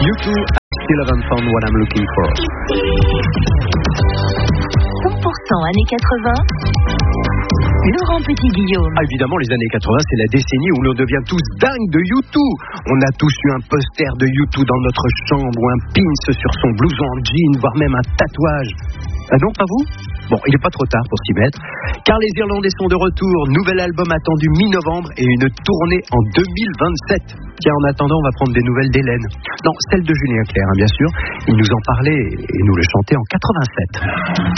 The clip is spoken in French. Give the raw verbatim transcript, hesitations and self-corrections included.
U two, I still haven't found what I'm looking for. cent pour cent années quatre-vingts. Laurent Petit-Guillaume. Ah, évidemment, les années quatre-vingts, c'est la décennie où l'on devient tous dingues de U two. On a tous eu un poster de U two dans notre chambre ou un pins sur son blouson en jean, voire même un tatouage. Ah non, pas vous ? Bon, il n'est pas trop tard pour s'y mettre, car les Irlandais sont de retour. Nouvel album attendu mi-novembre et une tournée en deux mille vingt-sept. Tiens, en attendant, on va prendre des nouvelles d'Hélène. Non, celle de Julien Clerc, hein, bien sûr. Il nous en parlait et nous le chantait en quatre-vingt-sept.